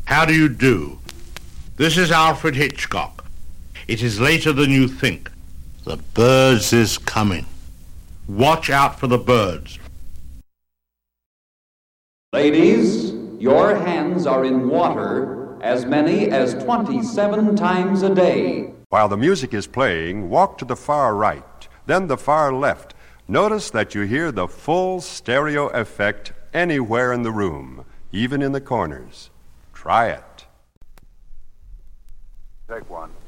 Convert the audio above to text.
How do you do? This is Alfred Hitchcock. It is later than you think. The Birds is coming. Watch out for the birds. Ladies, your hands are in water as many as 27 times a day. While the music is playing, walk to the far right, then the far left. Notice that you hear the full stereo effect anywhere in the room, even in the corners. Try it. Take one.